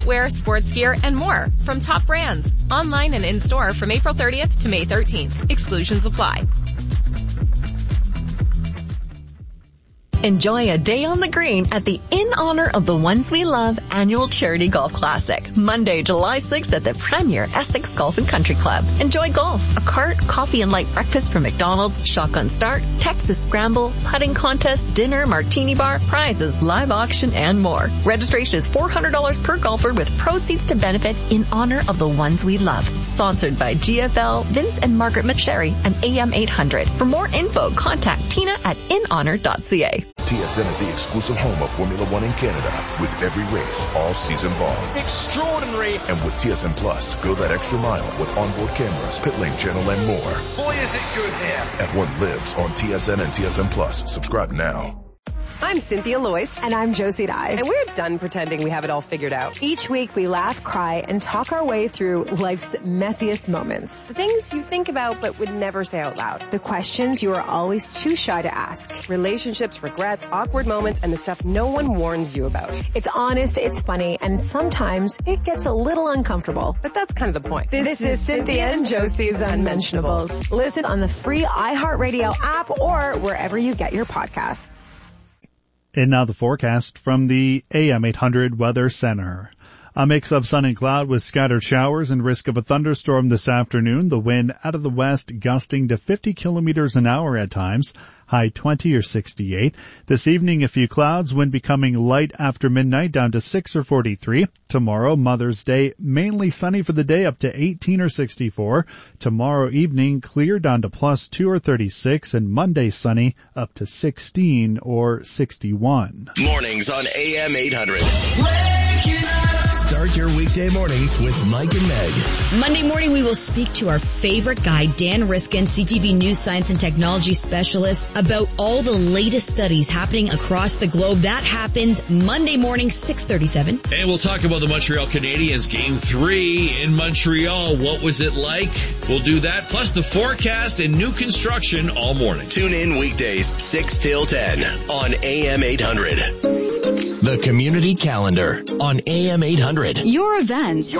footwear, sports gear, and more from top brands. Online and in-store from April 30th to May 13th. Exclusions apply. Enjoy a day on the green at the In Honor of the Ones We Love annual charity golf classic. Monday, July 6th at the Premier Essex Golf and Country Club. Enjoy golf, a cart, coffee and light breakfast from McDonald's, shotgun start, Texas scramble, putting contest, dinner, martini bar, prizes, live auction, and more. Registration is $400 per golfer with proceeds to benefit In Honor of the Ones We Love. Sponsored by GFL, Vince and Margaret McSherry, and AM 800. For more info, contact Tina at inhonor.ca. TSN is the exclusive home of Formula One in Canada, with every race all season long. Extraordinary. And with TSN Plus, go that extra mile with onboard cameras, pit lane channel, and more. Boy, is it good here. At what lives on TSN and TSN Plus. Subscribe now. I'm Cynthia Loyce. And I'm Josie Dye. And we're done pretending we have it all figured out. Each week we laugh, cry, and talk our way through life's messiest moments. The things you think about but would never say out loud. The questions you are always too shy to ask. Relationships, regrets, awkward moments, and the stuff no one warns you about. It's honest, it's funny, and sometimes it gets a little uncomfortable. But that's kind of the point. This is Cynthia and Josie's Unmentionables. Listen on the free iHeartRadio app or wherever you get your podcasts. And now the forecast from the AM 800 Weather Center. A mix of sun and cloud with scattered showers and risk of a thunderstorm this afternoon. The wind out of the west gusting to 50 kilometers an hour at times. High 20 or 68. This evening, a few clouds, wind becoming light after midnight down to 6 or 43. Tomorrow, Mother's Day, mainly sunny for the day up to 18 or 64. Tomorrow evening, clear down to +2 or 36. And Monday, sunny up to 16 or 61. Mornings on AM 800. Start your weekday mornings with Mike and Meg. Monday morning, we will speak to our favorite guy, Dan Riskin, CTV News Science and Technology Specialist, about all the latest studies happening across the globe. That happens Monday morning, 6:37. And we'll talk about the Montreal Canadiens Game 3 in Montreal. What was it like? We'll do that, plus the forecast and new construction all morning. Tune in weekdays 6 till 10 on AM 800. The Community Calendar on AM 800. Your events.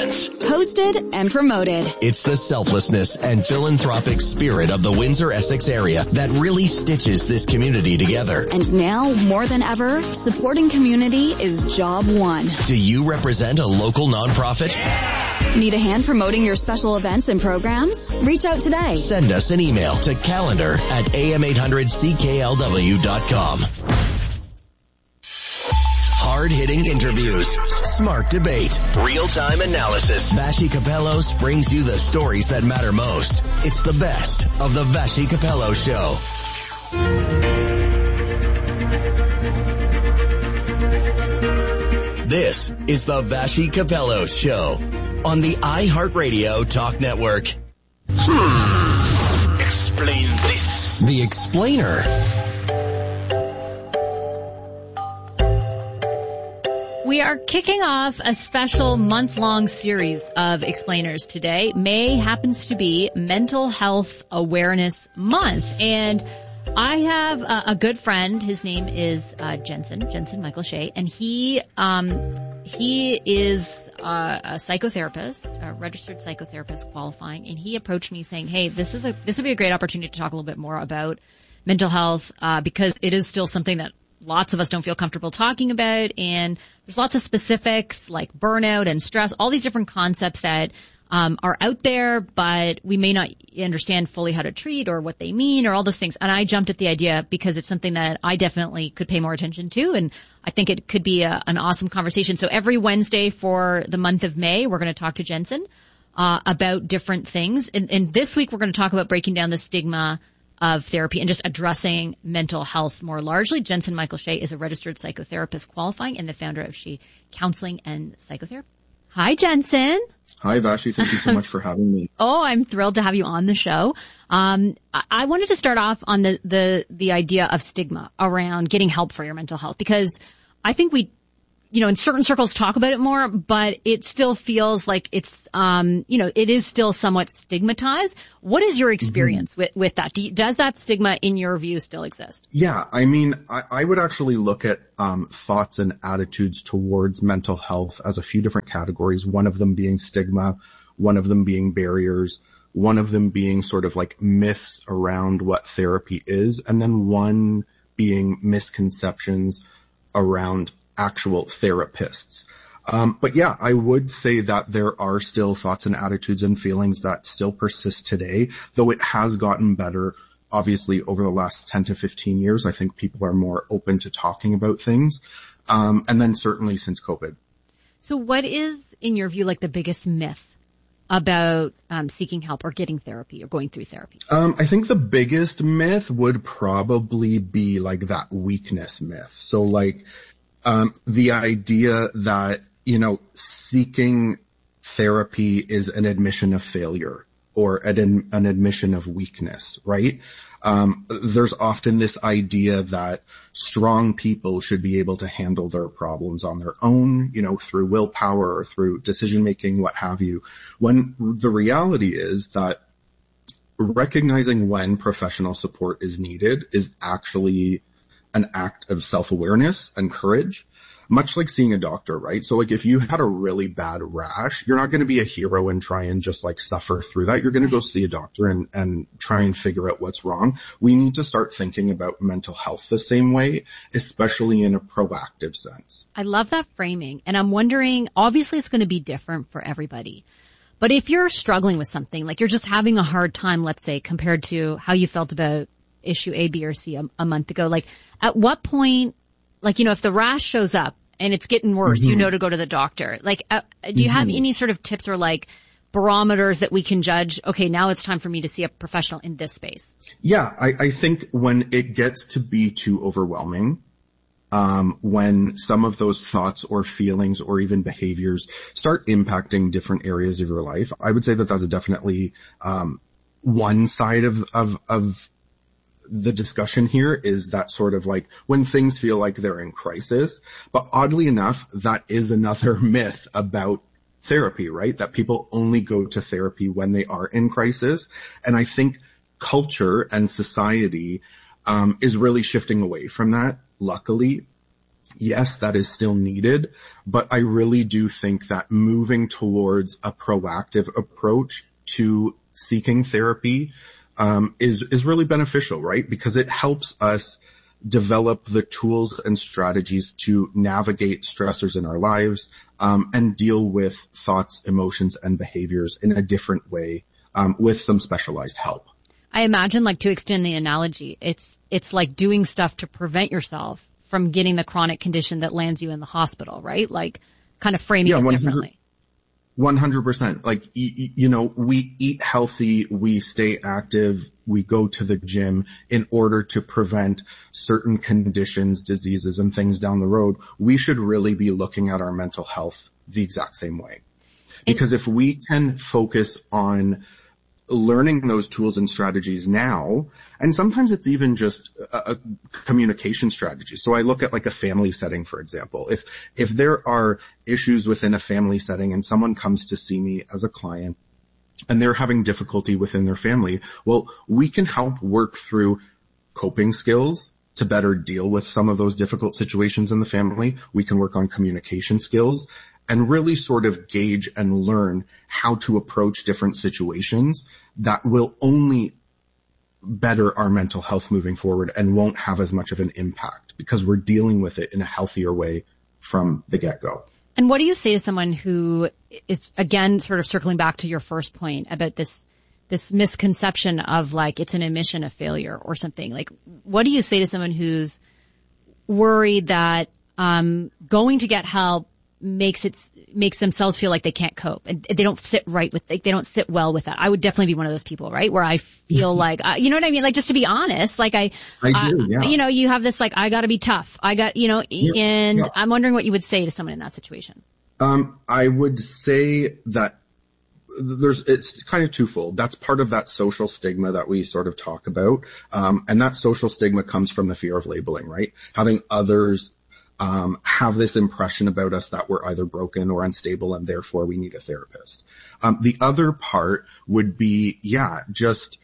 Hosted and promoted. It's the selflessness and philanthropic spirit of the Windsor-Essex area that really stitches this community together. And now, more than ever, supporting community is job one. Do you represent a local nonprofit? Need a hand promoting your special events and programs? Reach out today. Send us an email to calendar@am800cklw.com. Hard-hitting interviews, smart debate, real-time analysis. Vassy Capellos brings you the stories that matter most. It's the best of the Vassy Capello Show. This is the Vassy Capello Show on the iHeartRadio Talk Network. Explain this. The Explainer. We are kicking off a special month-long series of explainers today. May happens to be Mental Health Awareness Month, and I have a good friend. His name is Jensen Michael Shea, and he is a psychotherapist, a registered psychotherapist qualifying, and he approached me saying, "Hey, this would be a great opportunity to talk a little bit more about mental health because it is still something that lots of us don't feel comfortable talking about, and there's lots of specifics like burnout and stress, all these different concepts that are out there, but we may not understand fully how to treat or what they mean or all those things." And I jumped at the idea because it's something that I definitely could pay more attention to, and I think it could be an awesome conversation. So every Wednesday for the month of May, we're going to talk to Jensen about different things. And this week, we're going to talk about breaking down the stigma of therapy and just addressing mental health more largely. Jensen Michael Shea is a registered psychotherapist qualifying and the founder of Shea Counseling and Psychotherapy. Hi, Jensen. Hi, Vassy. Thank you so much for having me. Oh, I'm thrilled to have you on the show. I wanted to start off on the idea of stigma around getting help for your mental health, because I think we in certain circles talk about it more, but it still feels like it's, it is still somewhat stigmatized. What is your experience with that? Does that stigma, in your view, still exist? Yeah, I mean, I would actually look at thoughts and attitudes towards mental health as a few different categories, one of them being stigma, one of them being barriers, one of them being sort of like myths around what therapy is, and then one being misconceptions around actual therapists. But yeah, I would say that there are still thoughts and attitudes and feelings that still persist today, though it has gotten better. Obviously, over the last 10 to 15 years, I think people are more open to talking about things. And then certainly since COVID. So what is, in your view, like the biggest myth about seeking help or getting therapy or going through therapy? I think the biggest myth would probably be like that weakness myth. So like the idea that, seeking therapy is an admission of failure or an admission of weakness, right? There's often this idea that strong people should be able to handle their problems on their own, through willpower or through decision making, what have you. When the reality is that recognizing when professional support is needed is actually an act of self-awareness and courage. Much like seeing a doctor, right? So like if you had a really bad rash, you're not going to be a hero and try and just like suffer through that. You're going to go see a doctor and try and figure out what's wrong. We need to start thinking about mental health the same way, especially in a proactive sense. I love that framing. And I'm wondering, obviously it's going to be different for everybody. But if you're struggling with something, like you're just having a hard time, let's say, compared to how you felt about issue A, B, or C a month ago, like at what point, like, if the rash shows up and it's getting worse, to go to the doctor. Like, do you have any sort of tips or like barometers that we can judge, okay, now it's time for me to see a professional in this space? Yeah, I think when it gets to be too overwhelming, when some of those thoughts or feelings or even behaviors start impacting different areas of your life, I would say that that's definitely, one side of the discussion here is that sort of like when things feel like they're in crisis. But oddly enough, that is another myth about therapy, right? That people only go to therapy when they are in crisis. And I think culture and society is really shifting away from that. Luckily, yes, that is still needed. But I really do think that moving towards a proactive approach to seeking therapy is really beneficial, right? Because it helps us develop the tools and strategies to navigate stressors in our lives, and deal with thoughts, emotions, and behaviors in a different way, with some specialized help. I imagine, like, to extend the analogy, it's like doing stuff to prevent yourself from getting the chronic condition that lands you in the hospital, right? Like, kind of framing it differently. 100%. Like, we eat healthy, we stay active, we go to the gym in order to prevent certain conditions, diseases, and things down the road. We should really be looking at our mental health the exact same way. Because if we can focus on learning those tools and strategies now, and sometimes it's even just a communication strategy. So I look at like a family setting, for example. If there are issues within a family setting and someone comes to see me as a client and they're having difficulty within their family, well, we can help work through coping skills to better deal with some of those difficult situations in the family. We can work on communication skills and really sort of gauge and learn how to approach different situations that will only better our mental health moving forward and won't have as much of an impact because we're dealing with it in a healthier way from the get-go. And what do you say to someone who is, again, sort of circling back to your first point about this misconception of like it's an admission of failure or something? Like, what do you say to someone who's worried that going to get help makes themselves feel like they can't cope and they don't sit right with, like, they don't sit well with that? I would definitely be one of those people, right? Where I feel like, you know what I mean? Like, just to be honest, like I do, yeah. You have this, like, I gotta be tough. And I'm wondering what you would say to someone in that situation. I would say that it's kind of twofold. That's part of that social stigma that we sort of talk about. And that social stigma comes from the fear of labeling, right? Having others have this impression about us that we're either broken or unstable and therefore we need a therapist. The other part would be, just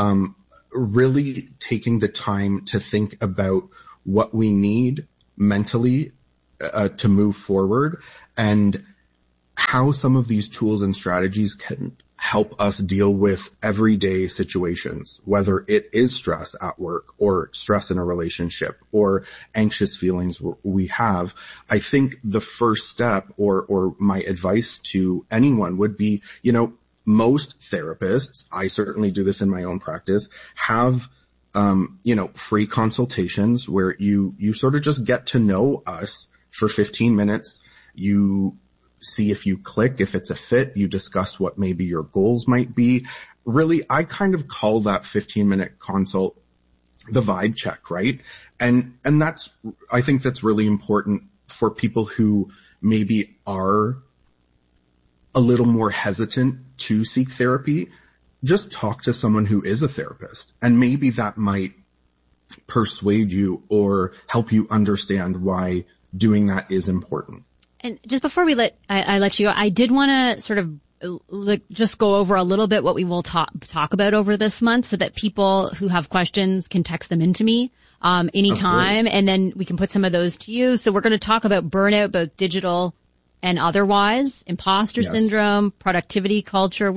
really taking the time to think about what we need mentally to move forward and how some of these tools and strategies can help us deal with everyday situations, whether it is stress at work or stress in a relationship or anxious feelings we have. I think the first step or my advice to anyone would be, most therapists, I certainly do this in my own practice, have free consultations where you sort of just get to know us for 15 minutes. You see if you click, if it's a fit, you discuss what maybe your goals might be. Really, I kind of call that 15-minute consult the vibe check, right? And I think that's really important for people who maybe are a little more hesitant to seek therapy. Just talk to someone who is a therapist, and maybe that might persuade you or help you understand why doing that is important. And just before I let you go, I did want to sort of just go over a little bit what we will talk about over this month so that people who have questions can text them into me anytime, and then we can put some of those to you. So we're going to talk about burnout, both digital and otherwise, imposter syndrome, productivity culture.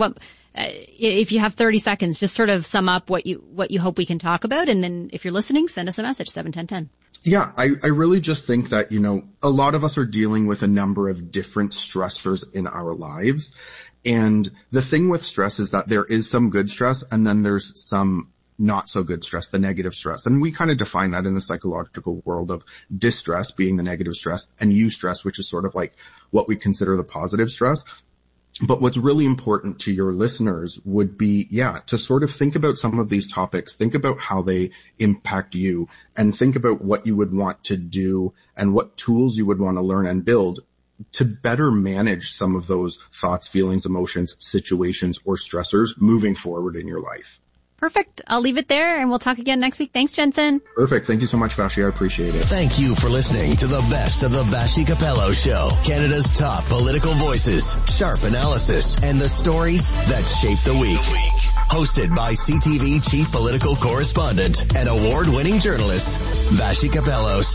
If you have 30 seconds, just sort of sum up what you hope we can talk about. And then if you're listening, send us a message, 71010. Yeah, I really just think that, a lot of us are dealing with a number of different stressors in our lives. And the thing with stress is that there is some good stress and then there's some not so good stress, the negative stress. And we kind of define that in the psychological world of distress being the negative stress and eustress, which is sort of like what we consider the positive stress. But what's really important to your listeners would be, to sort of think about some of these topics, think about how they impact you, and think about what you would want to do and what tools you would want to learn and build to better manage some of those thoughts, feelings, emotions, situations, or stressors moving forward in your life. Perfect. I'll leave it there, and we'll talk again next week. Thanks, Jensen. Perfect. Thank you so much, Vashi. I appreciate it. Thank you for listening to the best of the Vashi Capello Show. Canada's top political voices, sharp analysis, and the stories that shape the week. Hosted by CTV Chief Political Correspondent and award-winning journalist, Vashi Capellos.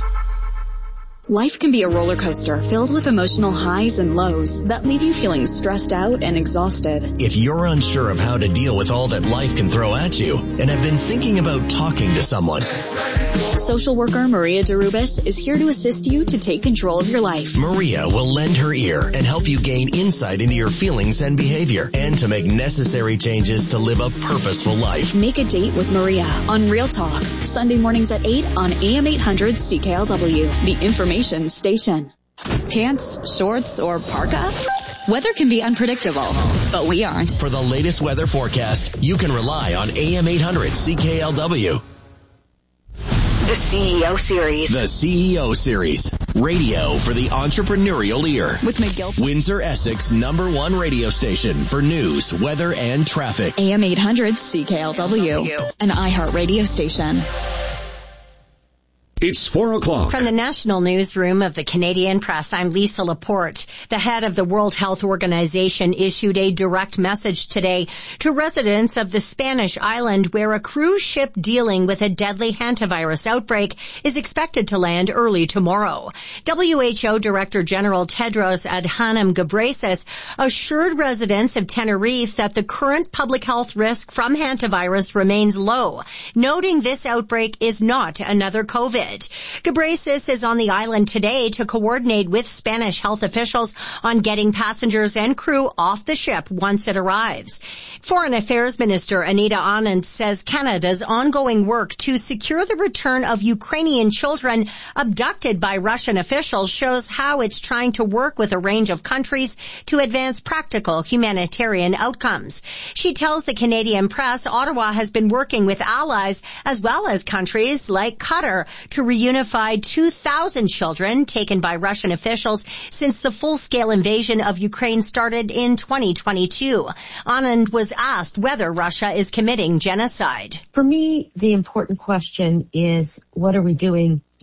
Life can be a roller coaster filled with emotional highs and lows that leave you feeling stressed out and exhausted. If you're unsure of how to deal with all that life can throw at you and have been thinking about talking to someone, social worker Maria Derubis is here to assist you to take control of your life. Maria will lend her ear and help you gain insight into your feelings and behavior and to make necessary changes to live a purposeful life. Make a date with Maria on Real Talk, Sunday mornings at 8 on AM 800 CKLW, the information station. Pants, shorts, or parka? Weather can be unpredictable, but we aren't. For the latest weather forecast, you can rely on AM 800 CKLW. The CEO Series. The CEO Series. Radio for the entrepreneurial ear. With McGill. Windsor, Essex, #1 radio station for news, weather, and traffic. AM 800 CKLW. An iHeart radio station. It's 4 o'clock. From the National Newsroom of the Canadian Press, I'm Lisa Laporte. The head of the World Health Organization issued a direct message today to residents of the Spanish island where a cruise ship dealing with a deadly hantavirus outbreak is expected to land early tomorrow. WHO Director General Tedros Adhanom Ghebreyesus assured residents of Tenerife that the current public health risk from hantavirus remains low, noting this outbreak is not another COVID. Ghebreyesus is on the island today to coordinate with Spanish health officials on getting passengers and crew off the ship once it arrives. Foreign Affairs Minister Anita Anand says Canada's ongoing work to secure the return of Ukrainian children abducted by Russian officials shows how it's trying to work with a range of countries to advance practical humanitarian outcomes. She tells the Canadian Press Ottawa has been working with allies as well as countries like Qatar to reunify 2,000 children taken by Russian officials since the full-scale invasion of Ukraine started in 2022. Anand was asked whether Russia is committing genocide. For me, the important question is, what are we doing,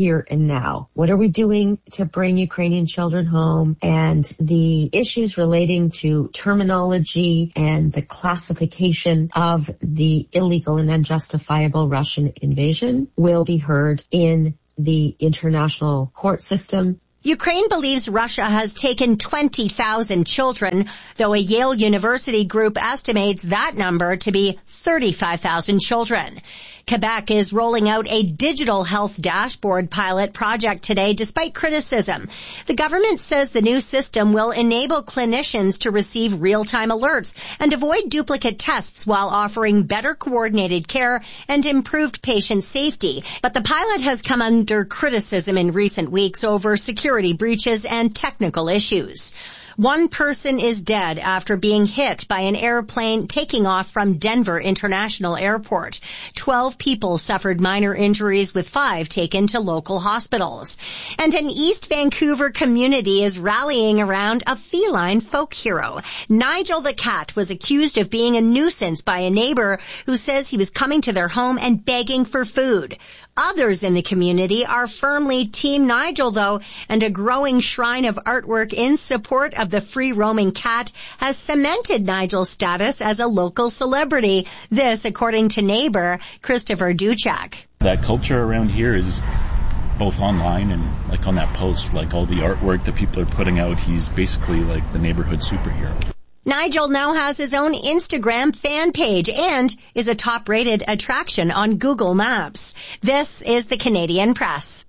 here and now. What are we doing to bring Ukrainian children home? And the issues relating to terminology and the classification of the illegal and unjustifiable Russian invasion will be heard in the international court system. Ukraine believes Russia has taken 20,000 children, though a Yale University group estimates that number to be 35,000 children. Quebec is rolling out a digital health dashboard pilot project today despite criticism. The government says the new system will enable clinicians to receive real-time alerts and avoid duplicate tests while offering better coordinated care and improved patient safety. But the pilot has come under criticism in recent weeks over security breaches and technical issues. One person is dead after being hit by an airplane taking off from Denver International Airport. 12 people suffered minor injuries, with 5 taken to local hospitals. And an East Vancouver community is rallying around a feline folk hero. Nigel the cat was accused of being a nuisance by a neighbor who says he was coming to their home and begging for food. Others in the community are firmly Team Nigel, though, and a growing shrine of artwork in support of the free-roaming cat has cemented Nigel's status as a local celebrity. This, according to neighbor Christopher Duchak. That culture around here is both online and like on that post, like all the artwork that people are putting out, he's basically like the neighborhood superhero. Nigel now has his own Instagram fan page and is a top-rated attraction on Google Maps. This is the Canadian Press.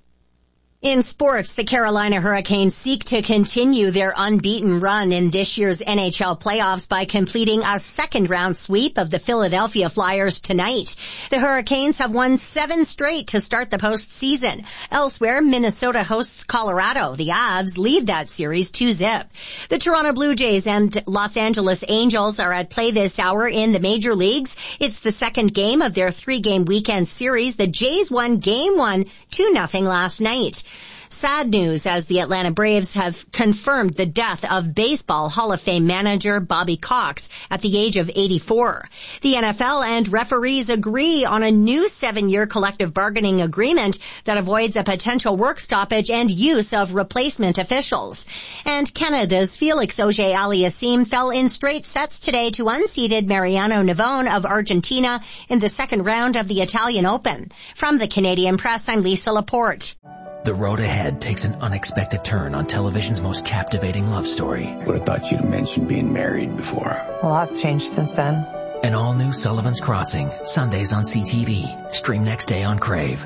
In sports, the Carolina Hurricanes seek to continue their unbeaten run in this year's NHL playoffs by completing a second-round sweep of the Philadelphia Flyers tonight. The Hurricanes have won 7 straight to start the postseason. Elsewhere, Minnesota hosts Colorado. The Avs lead that series 2-0. The Toronto Blue Jays and Los Angeles Angels are at play this hour in the major leagues. It's the second game of their 3-game weekend series. The Jays won Game 1 2-0 last night. Sad news as the Atlanta Braves have confirmed the death of Baseball Hall of Fame manager Bobby Cox at the age of 84. The NFL and referees agree on a new 7-year collective bargaining agreement that avoids a potential work stoppage and use of replacement officials. And Canada's Felix Auger-Aliassime fell in straight sets today to unseeded Mariano Navone of Argentina in the second round of the Italian Open. From the Canadian Press, I'm Lisa Laporte. The road ahead takes an unexpected turn on television's most captivating love story. Would have thought you'd mentioned being married before. A lot's changed since then. An all-new Sullivan's Crossing, Sundays on CTV. Stream next day on Crave.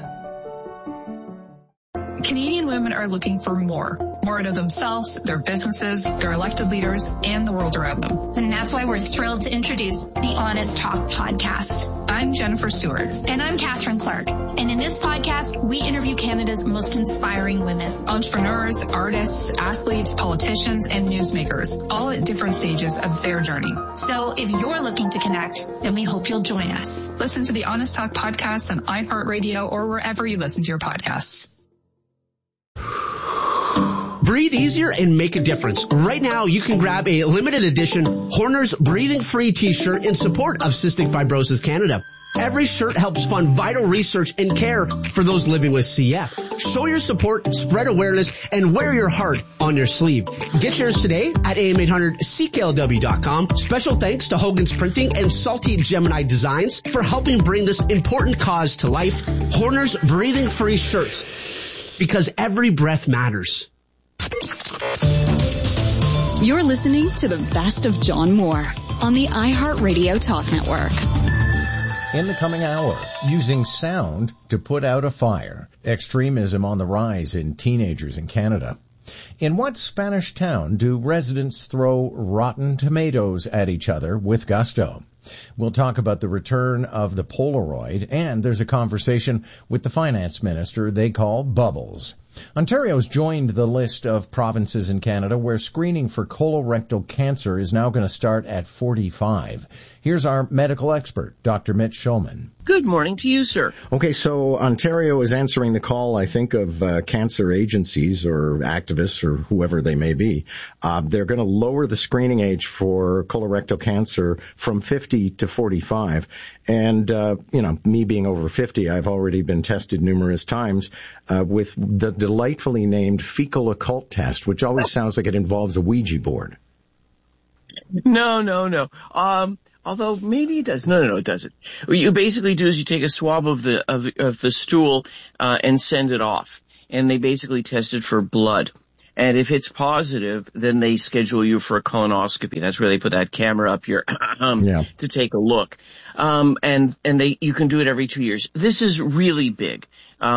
Canadian women are looking for more out of themselves, their businesses, their elected leaders, and the world around them. And that's why we're thrilled to introduce the Honest Talk podcast. I'm Jennifer Stewart. And I'm Catherine Clark. And in this podcast, we interview Canada's most inspiring women. Entrepreneurs, artists, athletes, politicians, and newsmakers, all at different stages of their journey. So if you're looking to connect, then we hope you'll join us. Listen to the Honest Talk podcast on iHeartRadio or wherever you listen to your podcasts. Breathe easier and make a difference. Right now, you can grab a limited edition Horner's Breathing Free t-shirt in support of Cystic Fibrosis Canada. Every shirt helps fund vital research and care for those living with CF. Show your support, spread awareness, and wear your heart on your sleeve. Get yours today at am800cklw.com. Special thanks to Hogan's Printing and Salty Gemini Designs for helping bring this important cause to life. Horner's Breathing Free shirts, because every breath matters. You're listening to the best of John Moore on the iHeartRadio Talk Network. In the coming hour, using sound to put out a fire. Extremism on the rise in teenagers in Canada. In what Spanish town do residents throw rotten tomatoes at each other with gusto? We'll talk about the return of the Polaroid, and there's a conversation with the finance minister they call Bubbles. Ontario's joined the list of provinces in Canada where screening for colorectal cancer is now going to start at 45. Here's our medical expert, Dr. Mitch Shulman. Good morning to you, sir. Okay, so Ontario is answering the call, I think, of cancer agencies or activists or whoever they may be. They're going to lower the screening age for colorectal cancer from 50 50 to 45. And, me being over 50, I've already been tested numerous times with the delightfully named fecal occult test, which always sounds like it involves a Ouija board. No. Although maybe it does. No, it doesn't. What you basically do is you take a swab of the stool and send it off, and they basically test it for blood. And if it's positive, then they schedule you for a colonoscopy. That's where they put that camera up your to take a look. And you can do it every 2 years. This is really big.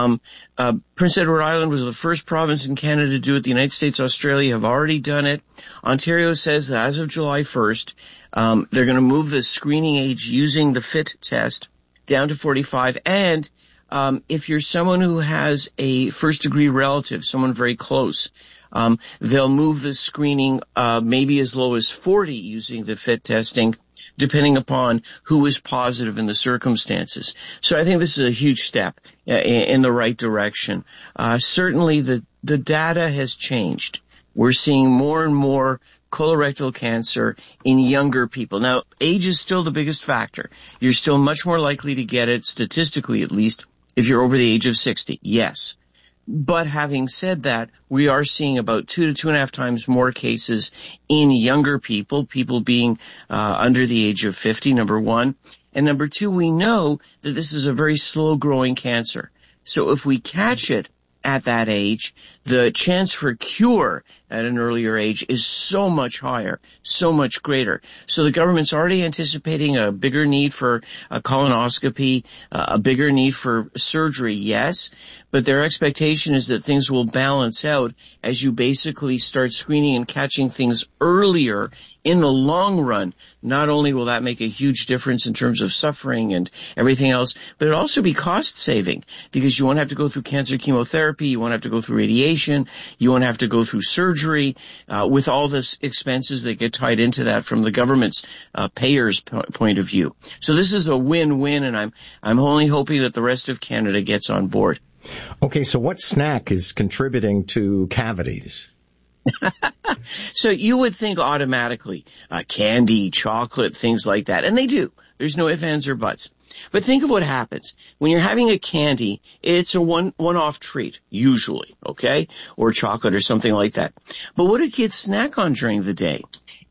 Prince Edward Island was the first province in Canada to do it. The United States, Australia have already done it. Ontario says that as of July 1st, they're going to move the screening age using the FIT test down to 45. And if you're someone who has a first-degree relative, someone very close, they'll move the screening maybe as low as 40 using the FIT testing, depending upon who is positive in the circumstances. So I think this is a huge step in the right direction. Certainly the data has changed. We're seeing more and more colorectal cancer in younger people. Now, age is still the biggest factor. You're still much more likely to get it, statistically at least, if you're over the age of 60. Yes. But having said that, we are seeing about 2 to 2.5 times more cases in younger people being under the age of 50, number one. And number two, we know that this is a very slow-growing cancer. So if we catch it at that age, the chance for cure at an earlier age is so much higher, so much greater. So the government's already anticipating a bigger need for a colonoscopy, a bigger need for surgery, yes, but their expectation is that things will balance out as you basically start screening and catching things earlier. In the long run, not only will that make a huge difference in terms of suffering and everything else, but it'll also be cost saving because you won't have to go through cancer chemotherapy, you won't have to go through radiation, you won't have to go through surgery, with all the expenses that get tied into that from the government's payers' point of view. So this is a win-win, and I'm only hoping that the rest of Canada gets on board. Okay, so what snack is contributing to cavities? So you would think automatically candy, chocolate, things like that. And they do. There's no ifs, ands, or buts. But think of what happens. When you're having a candy, it's a one-off treat, usually, okay? Or chocolate or something like that. But what do kids snack on during the day?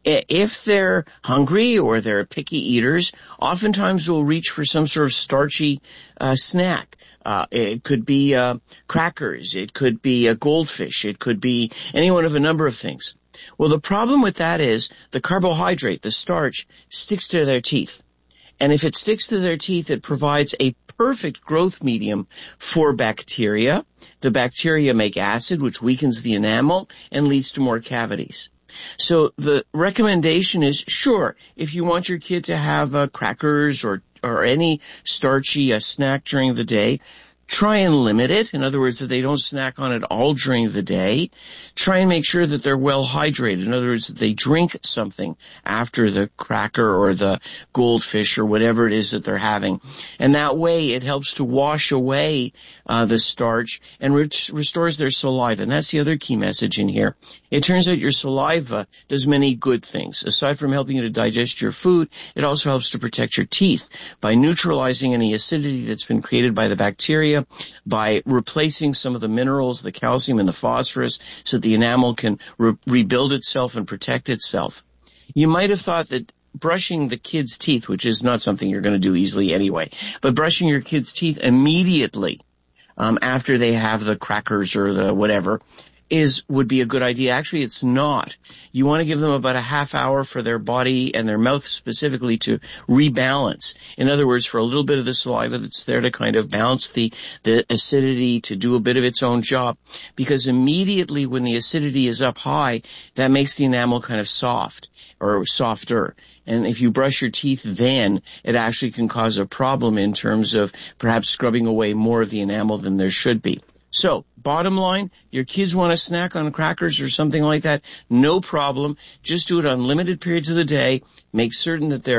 If they're hungry or they're picky eaters, oftentimes they'll reach for some sort of starchy snack. It could be crackers. It could be a goldfish. It could be any one of a number of things. Well, the problem with that is the carbohydrate, the starch, sticks to their teeth. And if it sticks to their teeth, it provides a perfect growth medium for bacteria. The bacteria make acid, which weakens the enamel and leads to more cavities. So the recommendation is, sure, if you want your kid to have crackers or any starchy snack during the day, try and limit it. In other words, that they don't snack on it all during the day. Try and make sure that they're well hydrated. In other words, that they drink something after the cracker or the goldfish or whatever it is that they're having. And that way it helps to wash away the starch and restores their saliva. And that's the other key message in here. It turns out your saliva does many good things. Aside from helping you to digest your food, it also helps to protect your teeth by neutralizing any acidity that's been created by the bacteria, by replacing some of the minerals, the calcium and the phosphorus, so that the enamel can rebuild itself and protect itself. You might have thought that brushing the kid's teeth, which is not something you're going to do easily anyway, but brushing your kid's teeth immediately after they have the crackers or the whatever would be a good idea. Actually, it's not. You want to give them about a half hour for their body and their mouth specifically to rebalance. In other words, for a little bit of the saliva that's there to kind of balance the acidity, to do a bit of its own job. Because immediately when the acidity is up high, that makes the enamel kind of soft or softer. And if you brush your teeth then, it actually can cause a problem in terms of perhaps scrubbing away more of the enamel than there should be. So, bottom line, your kids want to snack on crackers or something like that, no problem. Just do it on limited periods of the day. Make certain that they're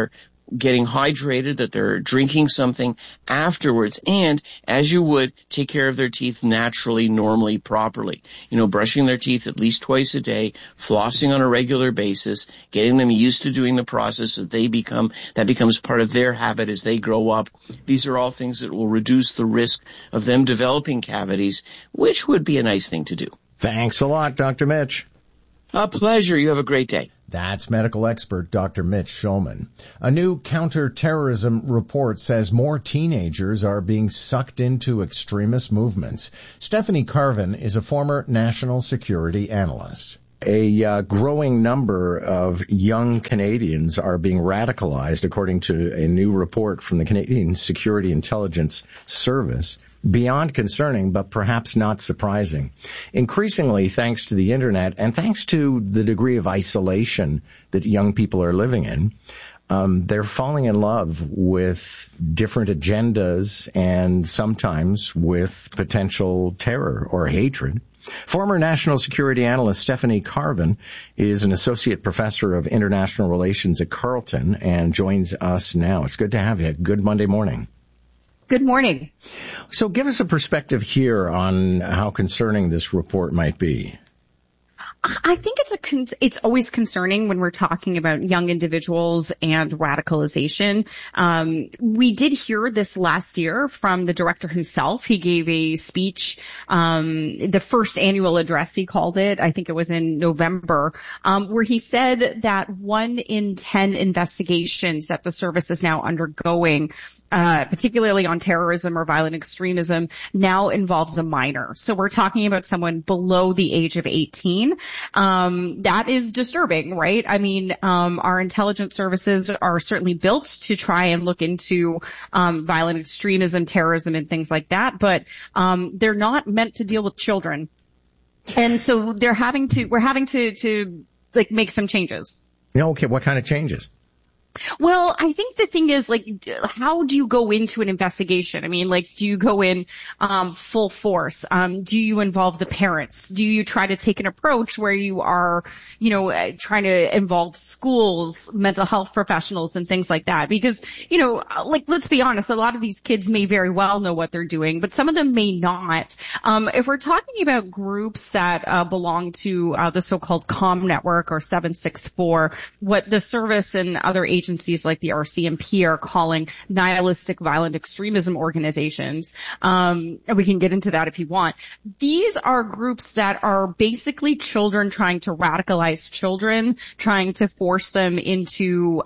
getting hydrated, that they're drinking something afterwards, and as you would, take care of their teeth naturally, normally, properly. Brushing their teeth at least twice a day, flossing on a regular basis, getting them used to doing the process that becomes part of their habit as they grow up. These are all things that will reduce the risk of them developing cavities, which would be a nice thing to do. Thanks a lot, Dr. Mitch. A pleasure. You have a great day. That's medical expert Dr. Mitch Shulman. A new counterterrorism report says more teenagers are being sucked into extremist movements. Stephanie Carvin is a former national security analyst. A growing number of young Canadians are being radicalized, according to a new report from the Canadian Security Intelligence Service. Beyond concerning, but perhaps not surprising. Increasingly, thanks to the internet and thanks to the degree of isolation that young people are living in, they're falling in love with different agendas and sometimes with potential terror or hatred. Former national security analyst Stephanie Carvin is an associate professor of international relations at Carleton and joins us now. It's good to have you. Good Monday morning. Good morning. So give us a perspective here on how concerning this report might be. I think it's always concerning when we're talking about young individuals and radicalization. We did hear this last year from the director himself. He gave a speech, the first annual address he called it. I think it was in November, where he said that 1 in 10 investigations that the service is now undergoing, particularly on terrorism or violent extremism, now involves a minor. So we're talking about someone below the age of 18. That is disturbing, right? I mean, our intelligence services are certainly built to try and look into violent extremism, terrorism, and things like that, but they're not meant to deal with children. And so we're having to like make some changes. Okay, what kind of changes? Well, I think the thing is, like, how do you go into an investigation? I mean, like, do you go in full force? Do you involve the parents? Do you try to take an approach where you are, trying to involve schools, mental health professionals, and things like that? Because, like, let's be honest, a lot of these kids may very well know what they're doing, but some of them may not. If we're talking about groups that belong to the so-called COM network or 764, what the service and other agencies like the RCMP are calling nihilistic violent extremism organizations. And we can get into that if you want. These are groups that are basically children trying to radicalize children, trying to force them into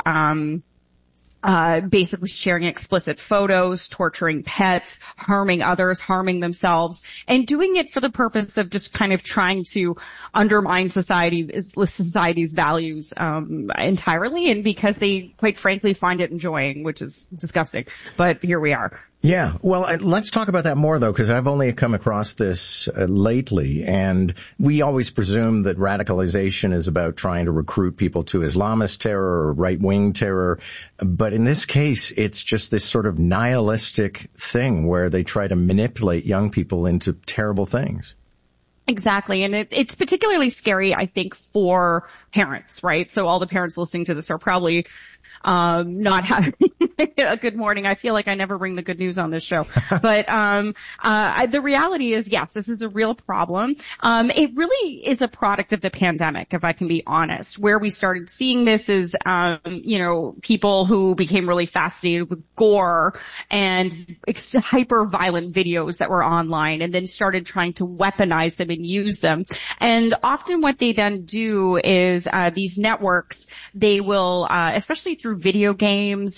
basically sharing explicit photos, torturing pets, harming others, harming themselves, and doing it for the purpose of just kind of trying to undermine society's values entirely, and because they quite frankly find it enjoying, which is disgusting. But here we are. Yeah, well, let's talk about that more, though, because I've only come across this lately, and we always presume that radicalization is about trying to recruit people to Islamist terror or right-wing terror, but in this case, it's just this sort of nihilistic thing where they try to manipulate young people into terrible things. Exactly. And it's particularly scary, I think, for parents, right? So all the parents listening to this are probably not having a good morning. I feel like I never bring the good news on this show. But the reality is, yes, this is a real problem. It really is a product of the pandemic, if I can be honest. Where we started seeing this is, people who became really fascinated with gore and hyper-violent videos that were online, and then started trying to weaponize them and use them. And often what they then do is these networks, they will, especially through video games,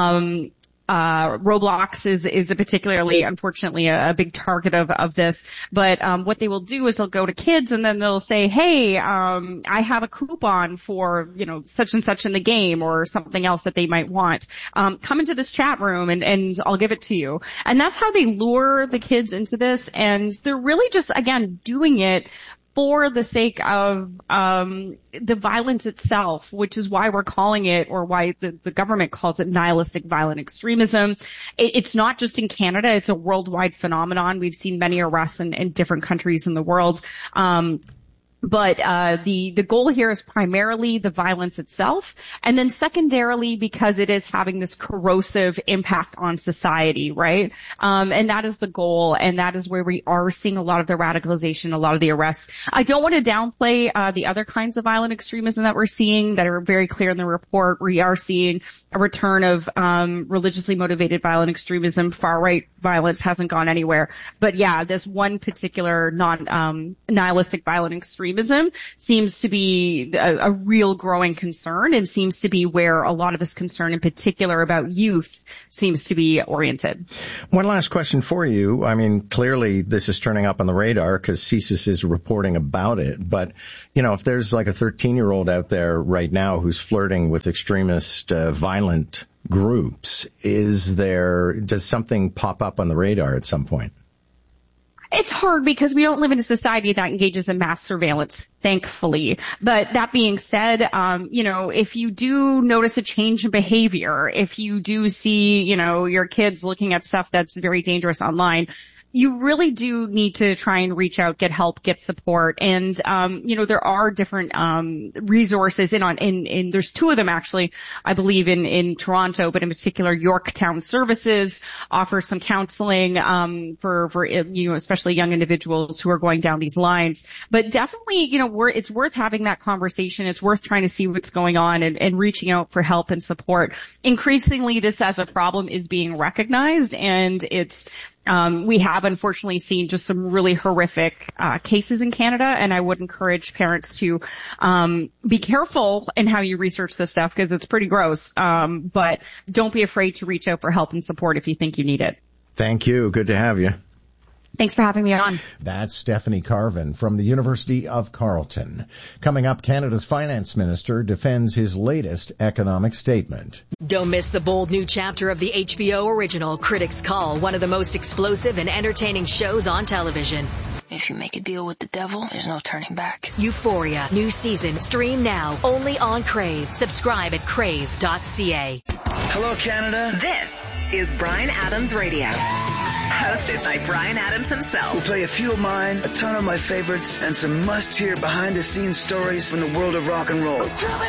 Roblox is a particularly, unfortunately, a big target of this. But what they will do is they'll go to kids and then they'll say, hey, I have a coupon for, such and such in the game, or something else that they might want. Come into this chat room and I'll give it to you. And that's how they lure the kids into this. And they're really just, again, doing it for the sake of the violence itself, which is why we're calling it, or why the government calls it, nihilistic violent extremism. It's not just in Canada. It's a worldwide phenomenon. We've seen many arrests in different countries in the world. But the goal here is primarily the violence itself, and then secondarily because it is having this corrosive impact on society, right? And that is the goal, and that is where we are seeing a lot of the radicalization, a lot of the arrests. I don't want to downplay the other kinds of violent extremism that we're seeing that are very clear in the report. We are seeing a return of religiously motivated violent extremism. Far-right violence hasn't gone anywhere. But yeah, this one particular nihilistic violent extremism seems to be a real growing concern, and seems to be where a lot of this concern in particular about youth seems to be oriented. One last question for you. I mean, clearly this is turning up on the radar because CSIS is reporting about it. But, if there's like a 13-year-old out there right now who's flirting with extremist, violent groups, does something pop up on the radar at some point? It's hard because we don't live in a society that engages in mass surveillance, thankfully. But that being said, if you do notice a change in behavior, if you do see, your kids looking at stuff that's very dangerous online, you really do need to try and reach out, get help, get support. And, there are different, resources there's two of them actually, I believe in Toronto, but in particular Yorktown Services offers some counseling, for, especially young individuals who are going down these lines. But definitely, it's worth having that conversation. It's worth trying to see what's going on and reaching out for help and support. Increasingly, this as a problem is being recognized, and we have unfortunately seen just some really horrific cases in Canada, and I would encourage parents to be careful in how you research this stuff because it's pretty gross. But don't be afraid to reach out for help and support if you think you need it. Thank you. Good to have you. Thanks for having me on. That's Stephanie Carvin from the University of Carleton. Coming up, Canada's finance minister defends his latest economic statement. Don't miss the bold new chapter of the HBO original Critics Call, one of the most explosive and entertaining shows on television. If you make a deal with the devil, there's no turning back. Euphoria, new season, stream now, only on Crave. Subscribe at crave.ca. Hello, Canada. This is Bryan Adams Radio. Hosted by Bryan Adams himself. We'll play a few of mine, a ton of my favorites, and some must-hear behind-the-scenes stories from the world of rock and roll.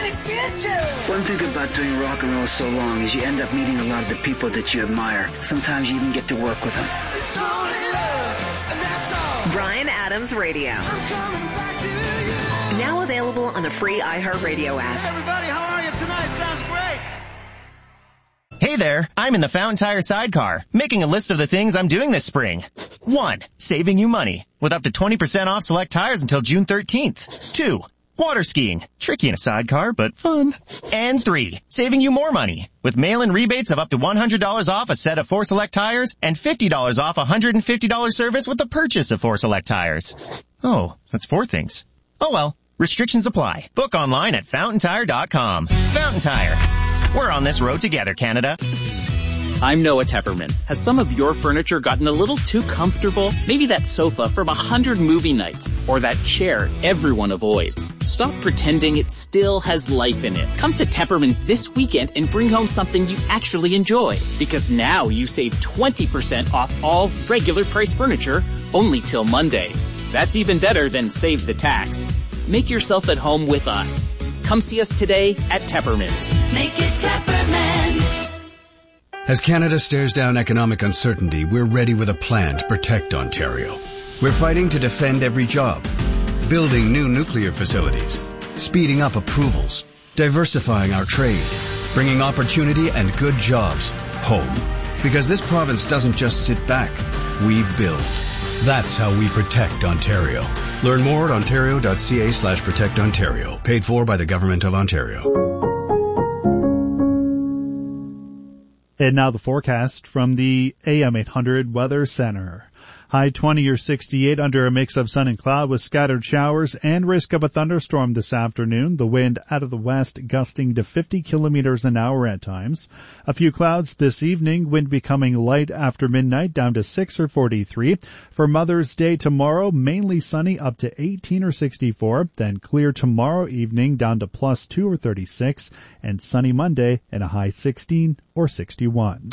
One thing about doing rock and roll so long is you end up meeting a lot of the people that you admire. Sometimes you even get to work with them. Bryan Adams Radio. Now available on the free iHeartRadio app. Everybody, how are you tonight? Sounds great. Hey there, I'm in the Fountain Tire sidecar, making a list of the things I'm doing this spring. 1. Saving you money, with up to 20% off select tires until June 13th. 2. Water skiing, tricky in a sidecar, but fun. And 3. Saving you more money, with mail-in rebates of up to $100 off a set of 4 select tires and $50 off a $150 service with the purchase of 4 select tires. Oh, that's 4 things. Oh well, restrictions apply. Book online at fountaintire.com. Fountain Tire. We're on this road together, Canada. I'm Noah Tepperman. Has some of your furniture gotten a little too comfortable? Maybe that sofa from 100 movie nights, or that chair everyone avoids. Stop pretending it still has life in it. Come to Tepperman's this weekend and bring home something you actually enjoy. Because now you save 20% off all regular price furniture only till Monday. That's even better than save the tax. Make yourself at home with us. Come see us today at Tepperman's. Make it Tepperman's. As Canada stares down economic uncertainty, we're ready with a plan to protect Ontario. We're fighting to defend every job, building new nuclear facilities, speeding up approvals, diversifying our trade, bringing opportunity and good jobs home. Because this province doesn't just sit back, we build. That's how we protect Ontario. Learn more at ontario.ca/protectontario. Paid for by the Government of Ontario. And now the forecast from the AM 800 Weather Center. High 20 or 68 under a mix of sun and cloud with scattered showers and risk of a thunderstorm this afternoon. The wind out of the west gusting to 50 kilometers an hour at times. A few clouds this evening, wind becoming light after midnight down to 6 or 43. For Mother's Day tomorrow, mainly sunny up to 18 or 64. Then clear tomorrow evening down to +2 or 36. And sunny Monday and a high 16 or 61.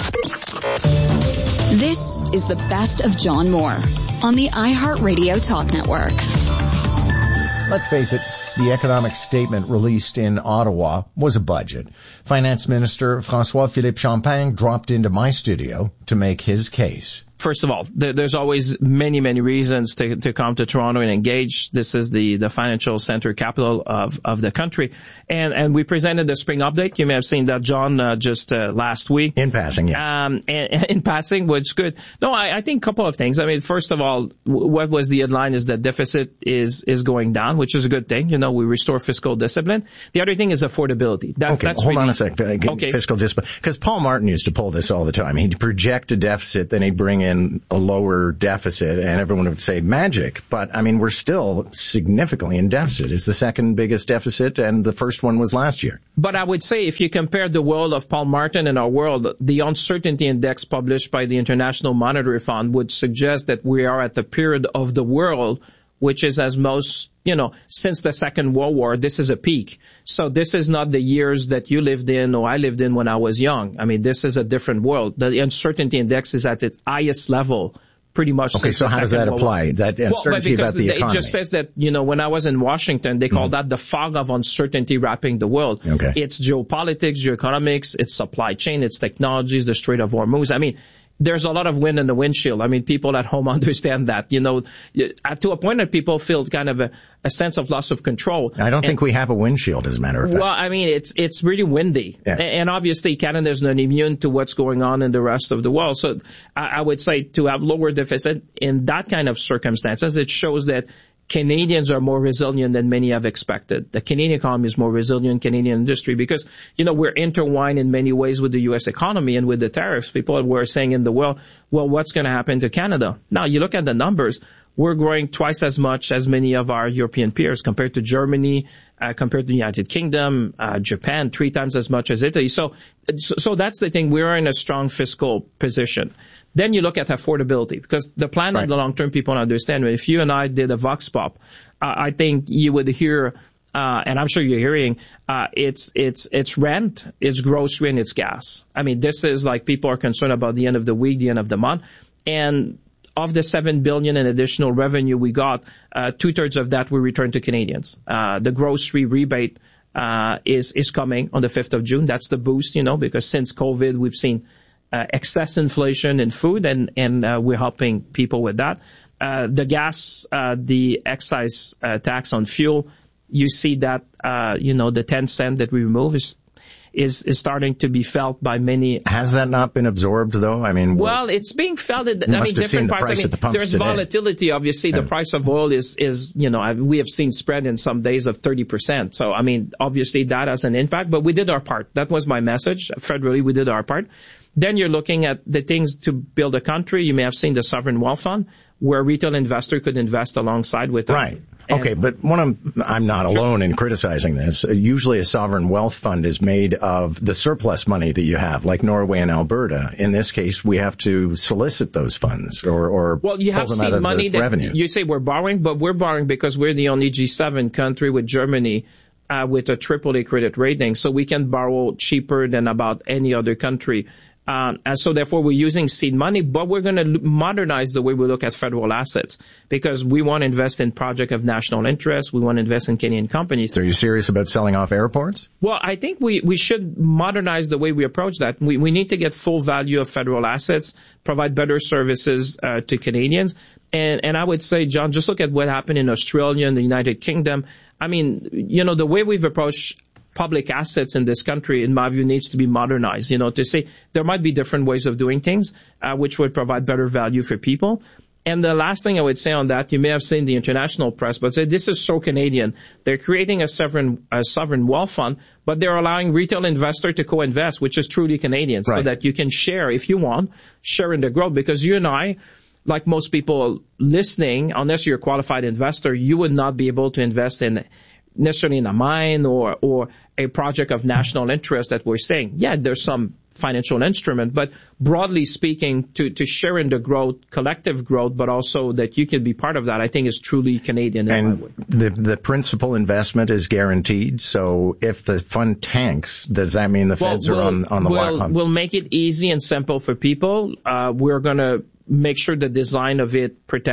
This is the best of John Moore on the iHeartRadio Talk Network. Let's face it, the economic statement released in Ottawa was a budget. Finance Minister François-Philippe Champagne dropped into my studio to make his case. First of all, there's always many reasons to come to Toronto and engage. This is the financial center capital of the country. And we presented the spring update. You may have seen that, John, just last week. In passing, yeah. And in passing, which is good. No, I think a couple of things. I mean, first of all, what was the headline is that deficit is going down, which is a good thing. You know, we restore fiscal discipline. The other thing is affordability. Hold on a sec. Fiscal discipline. Because Paul Martin used to pull this all the time. He'd project a deficit, then he'd bring in a lower deficit, and everyone would say magic. But, I mean, we're still significantly in deficit. It's the second biggest deficit, and the first one was last year. But I would say if you compare the world of Paul Martin and our world, the uncertainty index published by the International Monetary Fund would suggest that we are at the period of the world which is as most, since the Second World War, this is a peak. So this is not the years that you lived in or I lived in when I was young. I mean, this is a different world. The uncertainty index is at its highest level pretty much since the Second World War. Okay, so how does that apply? That uncertainty about the economy? It just says that, when I was in Washington, they call that the fog of uncertainty wrapping the world. Okay. It's geopolitics, geoeconomics, it's supply chain, it's technologies, the Strait of Hormuz. I mean, there's a lot of wind in the windshield. I mean, people at home understand that, to a point that people feel kind of a sense of loss of control. I don't think we have a windshield, as a matter of fact. Well, I mean, it's really windy. Yeah. And obviously Canada's not immune to what's going on in the rest of the world. So I would say to have lower deficit in that kind of circumstances, it shows that Canadians are more resilient than many have expected. The Canadian economy is more resilient, Canadian industry, because, we're intertwined in many ways with the U.S. economy and with the tariffs. People were saying in the world, well, what's going to happen to Canada? Now, you look at the numbers, we're growing twice as much as many of our European peers compared to Germany, compared to the United Kingdom, Japan, 3 times as much as Italy. So that's the thing. We're in a strong fiscal position. Then you look at affordability, because the plan in the long term, people understand. If you and I did a vox pop, I think you would hear, and I'm sure you're hearing, it's rent, it's grocery, and it's gas. I mean, this is like people are concerned about the end of the week, the end of the month. And of the $7 billion in additional revenue we got, 2/3 of that we returned to Canadians. The grocery rebate is coming on the 5th of June. That's the boost, because since COVID, we've seen excess inflation in food, and we're helping people with that. The gas, the excise tax on fuel, you see that, the 10 cent that we remove is starting to be felt by many. Has that not been absorbed, though? I mean, well, it's being felt in different parts. There's volatility. Obviously, the price of oil is we have seen spread in some days of 30%. So, I mean, obviously that has an impact, but we did our part. That was my message. Federally, we did our part. Then you're looking at the things to build a country. You may have seen the Sovereign Wealth Fund, where retail investor could invest alongside with us. Right. Okay, but I'm not alone in criticizing this. Usually a sovereign wealth fund is made of the surplus money that you have, like Norway and Alberta. In this case, we have to solicit those funds or well, you pull have them seen out of money the that revenue. You say we're borrowing, but we're borrowing because we're the only G7 country with Germany with a AAA credit rating, so we can borrow cheaper than about any other country. And so therefore we're using seed money, but we're going to modernize the way we look at federal assets, because we want to invest in projects of national interest. We want to invest in Canadian companies. So are you serious about selling off airports? Well, I think we should modernize the way we approach that. We need to get full value of federal assets, provide better services to Canadians. And I would say, John, just look at what happened in Australia and the United Kingdom. I mean, the way we've approached public assets in this country, in my view, needs to be modernized, to say there might be different ways of doing things, which would provide better value for people. And the last thing I would say on that, you may have seen the international press, but say this is so Canadian. They're creating a sovereign wealth fund, but they're allowing retail investors to co-invest, which is truly Canadian, so that you can share, if you want, share in the growth, because you and I, like most people listening, unless you're a qualified investor, you would not be able to invest in necessarily in a mine or a project of national interest that we're saying. Yeah, there's some financial instrument, but broadly speaking, to share in the growth, collective growth, but also that you can be part of that, I think is truly Canadian. And the principal investment is guaranteed. So if the fund tanks, does that mean the feds are on the walk? We'll make it easy and simple for people. We're going to make sure the design of it protects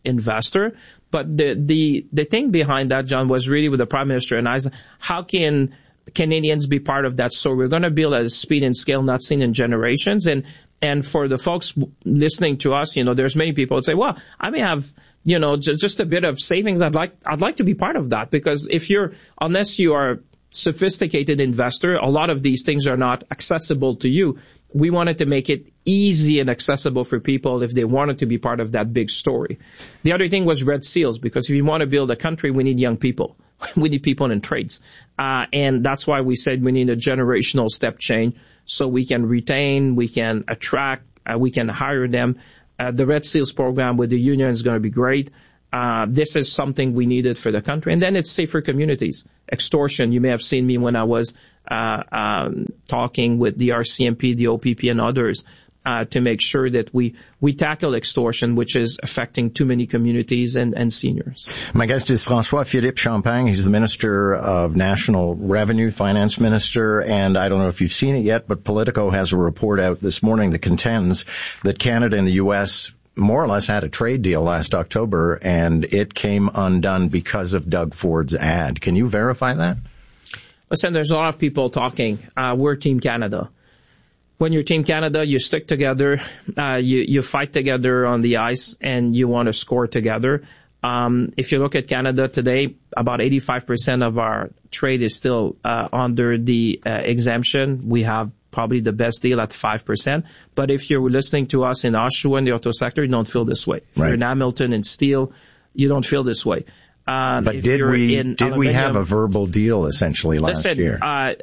investor. But the thing behind that, John, was really with the Prime Minister and I, how can Canadians be part of that? So we're going to build at a speed and scale not seen in generations. And for the folks listening to us, there's many people that say, well, I may have, just a bit of savings. I'd like to be part of that, because unless you are sophisticated investor, a lot of these things are not accessible to you. We wanted to make it easy and accessible for people if they wanted to be part of that big story. The other thing was red seals, because if you want to build a country, we need young people. We need people in trades. And that's why we said we need a generational step change so we can retain, we can attract, we can hire them. The Red Seals program with the union is going to be great. This is something we needed for the country. And then it's safer communities. Extortion, you may have seen me when I was talking with the RCMP, the OPP, and others to make sure that we tackle extortion, which is affecting too many communities and seniors. My guest is François-Philippe Champagne. He's the Minister of National Revenue, Finance Minister, and I don't know if you've seen it yet, but Politico has a report out this morning that contends that Canada and the U.S. more or less had a trade deal last October, and it came undone because of Doug Ford's ad. Can you verify that? Listen, there's a lot of people talking. We're Team Canada. When you're Team Canada, you stick together, you fight together on the ice, and you want to score together. If you look at Canada today, about 85% of our trade is still under the exemption. We have probably the best deal at 5%. But if you're listening to us in Oshawa in the auto sector, you don't feel this way. If you're in Hamilton and steel, you don't feel this way. But did we have a verbal deal essentially last year?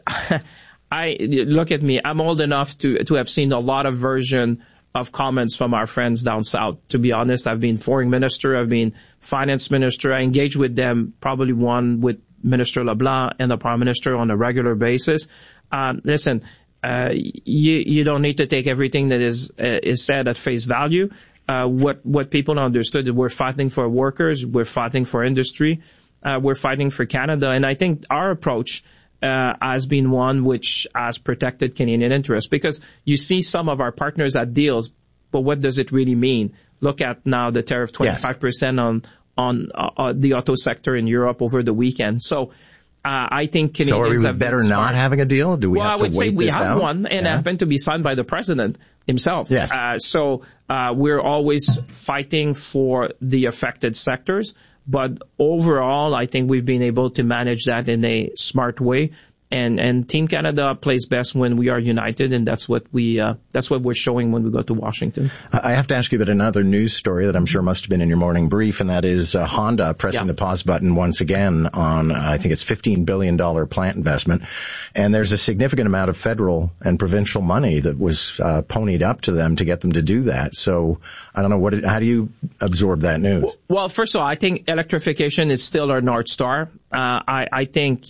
Look at me. I'm old enough to have seen a lot of version of comments from our friends down south. To be honest, I've been foreign minister, I've been finance minister. I engage with them, probably one with Minister LeBlanc and the Prime Minister on a regular basis. Listen, you don't need to take everything that is said at face value. What people understood, that we're fighting for workers, we're fighting for industry, we're fighting for Canada, and I think our approach has been one which has protected Canadian interests, because you see some of our partners at deals, but what does it really mean? Look at now the tariff 25% on the auto sector in Europe over the weekend. So I think Canadians are we better not having a deal? Do we have to wait this out? Well, I would say we have one, and it happened to be signed by the president himself. Yes. So we're always fighting for the affected sectors. But overall, I think we've been able to manage that in a smart way. And Team Canada plays best when we are united, and that's what we're showing when we go to Washington. I have to ask you about another news story that I'm sure must have been in your morning brief, and that is Honda pressing the pause button once again on, I think it's $15 billion plant investment. And there's a significant amount of federal and provincial money that was ponied up to them to get them to do that. So I don't know, how do you absorb that news? Well, first of all, I think electrification is still our North Star. I think,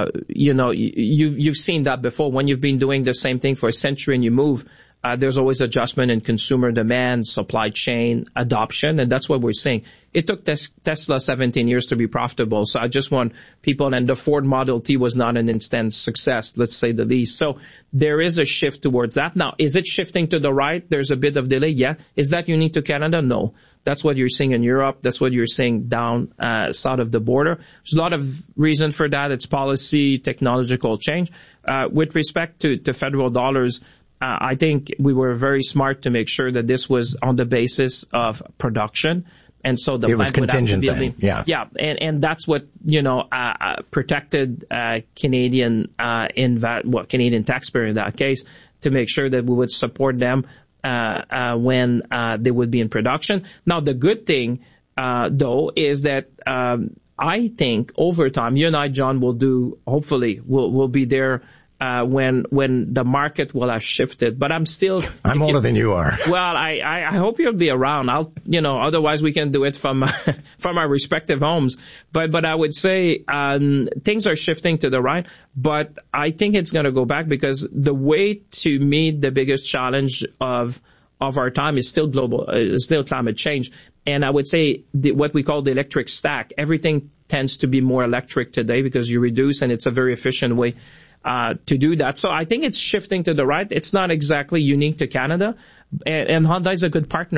you've seen that before. When you've been doing the same thing for a century and you move, there's always adjustment in consumer demand, supply chain, adoption, and that's what we're seeing. It took Tesla 17 years to be profitable, so I just want people, and the Ford Model T was not an instant success, let's say the least. So there is a shift towards that. Now, is it shifting to the right? There's a bit of delay, yeah. Is that unique to Canada? No. That's what you're seeing in Europe. That's what you're seeing down south of the border. There's a lot of reason for that. It's policy, technological change. With respect to federal dollars, I think we were very smart to make sure that this was on the basis of production. And so it was contingent then. Yeah. And that's what, protected Canadian Canadian taxpayer in that case, to make sure that we would support them when they would be in production. Now, the good thing, though, is that I think over time, you and I, John, hopefully we'll be there when the market will have shifted. But I'm older than you are. Well, I hope you'll be around. Otherwise we can do it from our respective homes. But I would say things are shifting to the right. But I think it's going to go back, because the way to meet the biggest challenge of our time is still still climate change. And I would say what we call the electric stack. Everything tends to be more electric today because you reduce, and it's a very efficient way to do that. So I think it's shifting to the right. It's not exactly unique to Canada, and Honda is a good partner.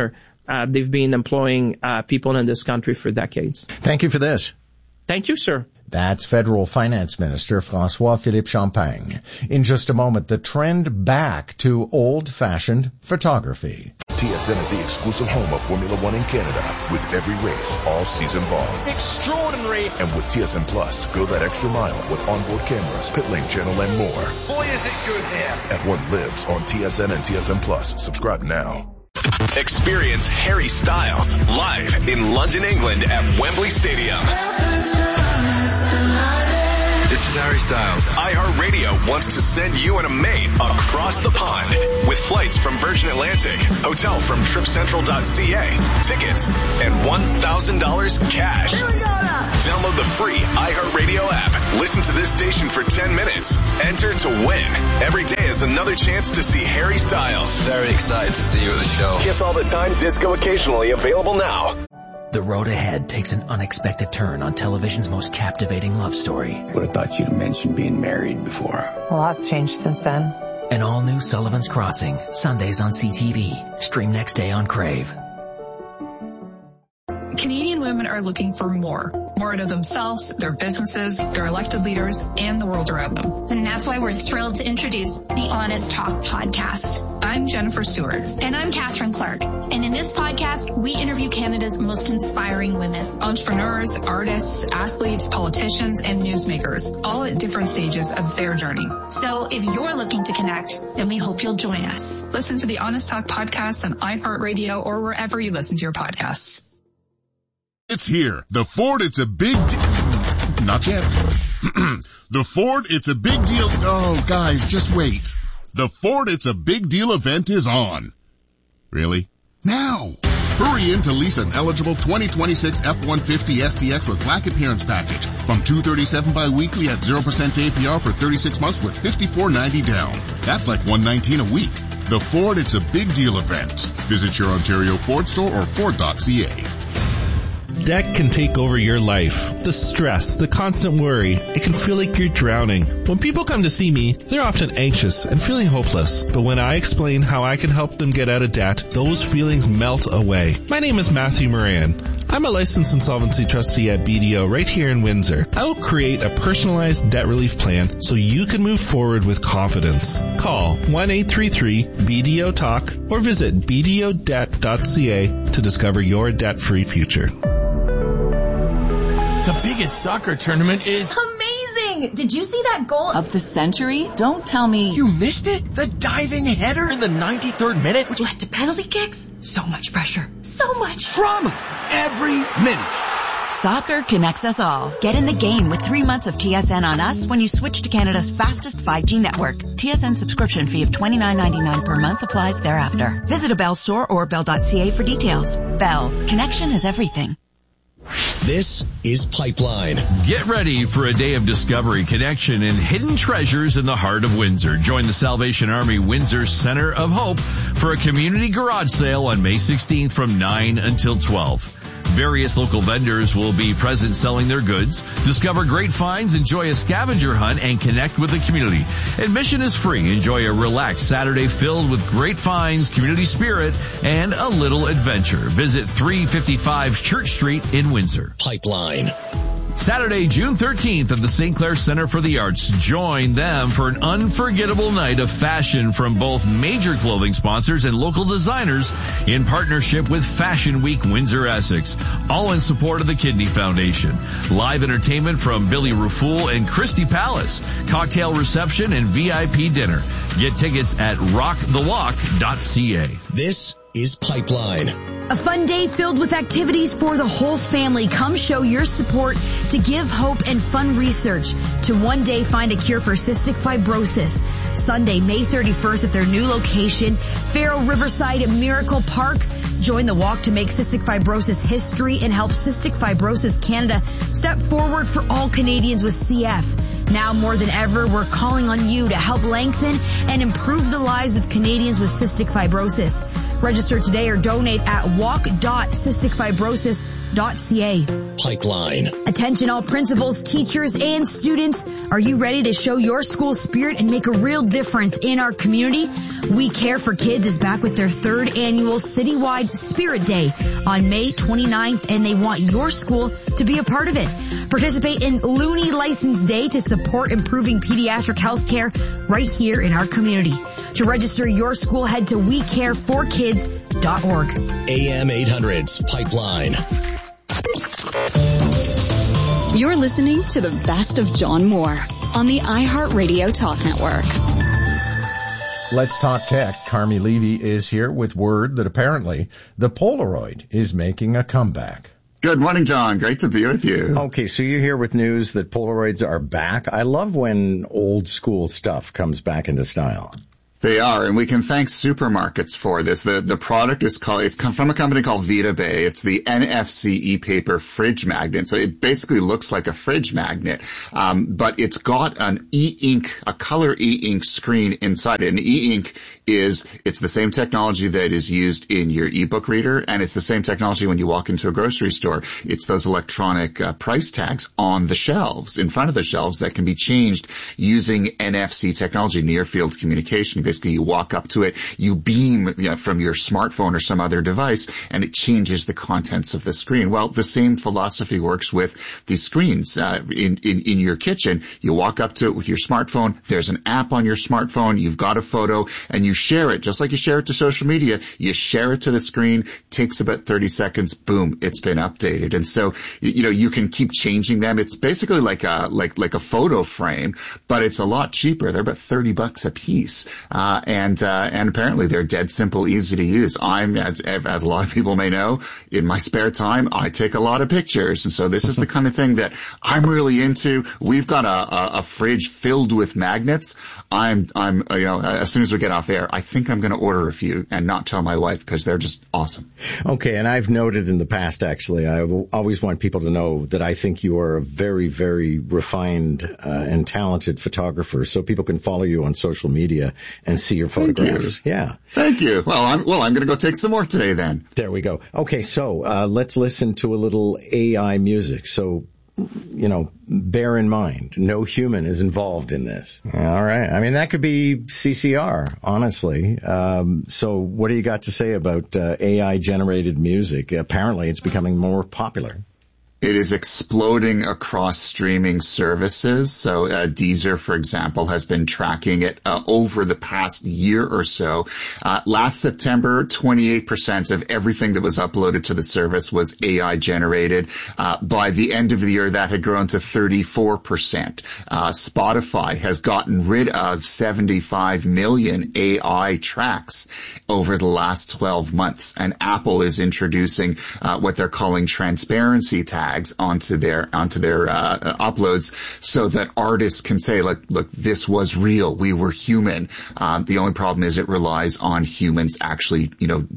They've been employing people in this country for decades. Thank you for this. Thank you, sir. That's Federal Finance Minister François-Philippe Champagne. In just a moment, the trend back to old-fashioned photography. TSN is the exclusive home of Formula One in Canada, with every race all season long. Extraordinary! And with TSN Plus, go that extra mile with onboard cameras, pit lane channel, and more. Boy, is it good there! F1 lives on TSN and TSN Plus. Subscribe now. Experience Harry Styles live in London, England at Wembley Stadium. This is Harry Styles. iHeartRadio wants to send you and a mate across the pond with flights from Virgin Atlantic, hotel from TripCentral.ca, tickets, and $1,000 cash. Here we go now. Download the free iHeartRadio app. Listen to this station for 10 minutes. Enter to win. Every day is another chance to see Harry Styles. Very excited to see you at the show. Kiss all the time, disco occasionally, available now. The road ahead takes an unexpected turn on television's most captivating love story. Would have thought you'd mentioned being married before. A lot's changed since then. An all-new Sullivan's Crossing, Sundays on CTV. Stream next day on Crave. Canadian women are looking for more out of themselves, their businesses, their elected leaders, and the world around them. And that's why we're thrilled to introduce the Honest Talk podcast. I'm Jennifer Stewart. And I'm Catherine Clark. And in this podcast, we interview Canada's most inspiring women. Entrepreneurs, artists, athletes, politicians, and newsmakers, all at different stages of their journey. So if you're looking to connect, then we hope you'll join us. Listen to the Honest Talk podcast on iHeartRadio or wherever you listen to your podcasts. It's here. The Ford It's a Big Not yet. The Ford It's a Big Deal. Oh, guys, just wait. The Ford It's a Big Deal event is on. Really? Now. Hurry in to lease an eligible 2026 F-150 STX with black appearance package from $237 bi-weekly at 0% APR for 36 months with $54.90 down. That's like $119 a week. The Ford It's a Big Deal event. Visit your Ontario Ford store or Ford.ca. Debt can take over your life. The stress, the constant worry, it can feel like you're drowning. When people come to see me, they're often anxious and feeling hopeless. But when I explain how I can help them get out of debt, those feelings melt away. My name is Matthew Moran. I'm a licensed insolvency trustee at BDO right here in Windsor. I will create a personalized debt relief plan so you can move forward with confidence. Call 1-833-BDO-TALK or visit bdodebt.ca to discover your debt-free future. The biggest soccer tournament is amazing! Did you see that goal of the century? Don't tell me you missed it. The diving header in the 93rd minute, which led to penalty kicks. So much pressure. So much drama every minute. Soccer connects us all. Get in the game with 3 months of TSN on us when you switch to Canada's fastest 5G network. TSN subscription fee of $29.99 per month applies thereafter. Visit a Bell store or bell.ca for details. Bell. Connection is everything. This is Pipeline. Get ready for a day of discovery, connection, and hidden treasures in the heart of Windsor. Join the Salvation Army Windsor Center of Hope for a community garage sale on May 16th from 9 until 12. Various local vendors will be present selling their goods. Discover great finds, enjoy a scavenger hunt, and connect with the community. Admission is free. Enjoy a relaxed Saturday filled with great finds, community spirit, and a little adventure. Visit 355 Church Street in Windsor. Pipeline. Saturday, June 13th at the St. Clair Center for the Arts. Join them for an unforgettable night of fashion from both major clothing sponsors and local designers in partnership with Fashion Week Windsor Essex, all in support of the Kidney Foundation. Live entertainment from Billy Raffoul and Christy Palace, cocktail reception and VIP dinner. Get tickets at rockthewalk.ca. This is Pipeline. A fun day filled with activities for the whole family. Come show your support to Give Hope and Fund Research to one day find a cure for cystic fibrosis. Sunday, May 31st at their new location, Faro Riverside at Miracle Park. Join the walk to make cystic fibrosis history and help Cystic Fibrosis Canada step forward for all Canadians with CF. Now more than ever, we're calling on you to help lengthen and improve the lives of Canadians with cystic fibrosis. Register today or donate at walk.cysticfibrosis.ca. Pipeline. Attention all principals, teachers, and students. Are you ready to show your school spirit and make a real difference in our community? We Care for Kids is back with their 3rd annual citywide Spirit Day on May 29th, and they want your school to be a part of it. Participate in Looney License Day to support improving pediatric health care right here in our community. To register your school, head to wecareforkids.org. AM 800's Pipeline. You're listening to the best of John Moore on the iHeartRadio Talk Network. Let's talk tech. Carmi Levy is here with word that apparently the Polaroid is making a comeback. Good morning, John. Great to be with you. Okay, so you're here with news that Polaroids are back. I love when old school stuff comes back into style. They are, and we can thank supermarkets for this. The product it's come from a company called VitaBay. It's the NFC e-paper fridge magnet. So it basically looks like a fridge magnet, but it's got an e-ink, a color e-ink screen inside it. And e-ink it's the same technology that is used in your ebook reader, and it's the same technology when you walk into a grocery store. It's those electronic price tags on the shelves, in front of the shelves, that can be changed using NFC technology, near field communication. Basically, you walk up to it, you beam from your smartphone or some other device, and it changes the contents of the screen. Well, the same philosophy works with these screens in your kitchen. You walk up to it with your smartphone. There's an app on your smartphone. You've got a photo, and you share it just like you share it to social media. You share it to the screen. Takes about 30 seconds. Boom, it's been updated. And so you can keep changing them. It's basically like a photo frame, but it's a lot cheaper. They're about $30 a piece. And apparently they're dead simple, easy to use. I'm, as a lot of people may know, in my spare time, I take a lot of pictures. And so this is the kind of thing that I'm really into. We've got a fridge filled with magnets. I'm as soon as we get off air, I think I'm going to order a few and not tell my wife because they're just awesome. Okay. And I've noted in the past, actually, I always want people to know that I think you are a very, very refined and talented photographer. So people can follow you on social media and see your photographs. Yeah. Thank you. Well, I'm going to go take some more today then. There we go. Okay. So, let's listen to a little AI music. So, bear in mind, no human is involved in this. All right. I mean, that could be CCR, honestly. So what do you got to say about AI generated music? Apparently it's becoming more popular. It is exploding across streaming services. So Deezer, for example, has been tracking it over the past year or so. Last September, 28% of everything that was uploaded to the service was AI generated. By the end of the year, that had grown to 34%. Spotify has gotten rid of 75 million AI tracks over the last 12 months. And Apple is introducing what they're calling transparency tags onto their uploads, so that artists can say, look, this was real. We were human. The only problem is it relies on humans actually,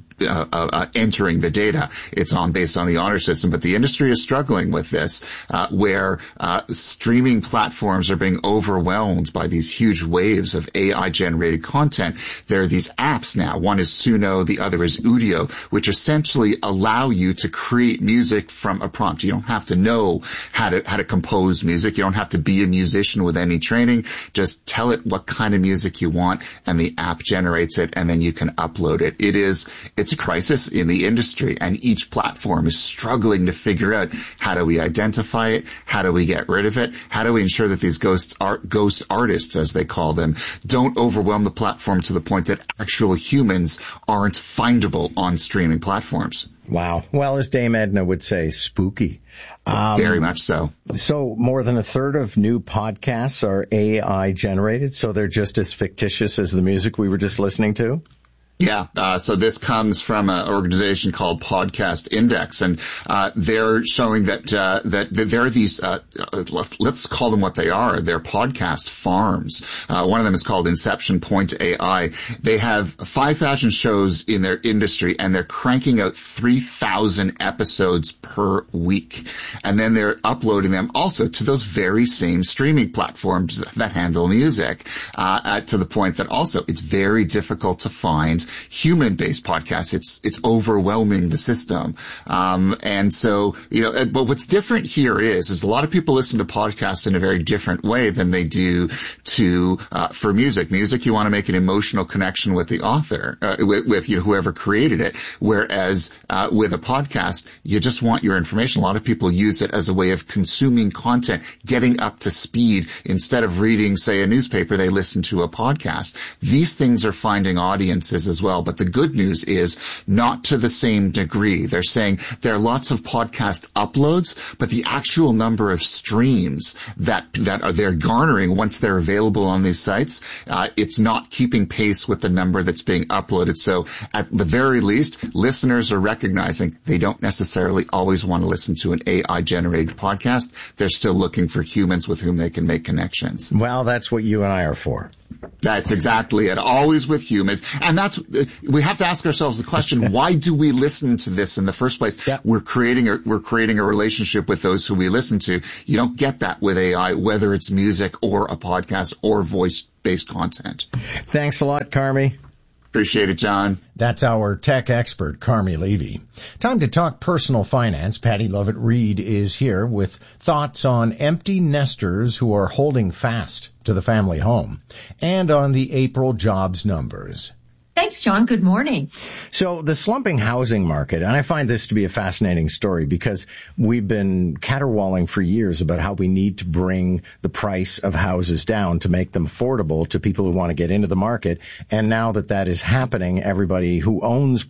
entering the data. It's based on the honor system, but the industry is struggling with this, where streaming platforms are being overwhelmed by these huge waves of AI generated content. There are these apps now. One is Suno, the other is Udio, which essentially allow you to create music from a prompt. You don't have to know how to compose music. You don't have to be a musician with any training. Just tell it what kind of music you want, and the app generates it, and then you can upload it. It's a crisis in the industry, and each platform is struggling to figure out, how do we identify it? How do we get rid of it? How do we ensure that these ghost artists, as they call them, don't overwhelm the platform to the point that actual humans aren't findable on streaming platforms? Wow. Well, as Dame Edna would say, spooky. Very much so. So more than a third of new podcasts are AI generated, so they're just as fictitious as the music we were just listening to? Yeah, so this comes from an organization called Podcast Index, and they're showing that there are these, let's call them what they are. They're podcast farms. One of them is called Inception Point AI. They have 5,000 shows in their industry, and they're cranking out 3,000 episodes per week. And then they're uploading them also to those very same streaming platforms that handle music, to the point that also it's very difficult to find human-based podcasts. It's overwhelming the system. And so, but what's different here is a lot of people listen to podcasts in a very different way than they do for music. Music, you want to make an emotional connection with the author, with whoever created it. Whereas, with a podcast, you just want your information. A lot of people use it as a way of consuming content, getting up to speed. Instead of reading, say, a newspaper, they listen to a podcast. These things are finding audiences as well. But the good news is not to the same degree. They're saying there are lots of podcast uploads, but the actual number of streams that they're garnering once they're available on these sites, it's not keeping pace with the number that's being uploaded. So at the very least, listeners are recognizing they don't necessarily always want to listen to an AI-generated podcast. They're still looking for humans with whom they can make connections. Well, that's what you and I are for. That's exactly it. Always with humans. And we have to ask ourselves the question, why do we listen to this in the first place? Yeah. We're creating a relationship with those who we listen to. You don't get that with AI, whether it's music or a podcast or voice-based content. Thanks a lot, Carmi. Appreciate it, John. That's our tech expert, Carmi Levy. Time to talk personal finance. Patty Lovett-Reed is here with thoughts on empty nesters who are holding fast to the family home and on the April jobs numbers. Thanks, John. Good morning. So the slumping housing market, and I find this to be a fascinating story because we've been caterwauling for years about how we need to bring the price of houses down to make them affordable to people who want to get into the market. And now that is happening, everybody who owns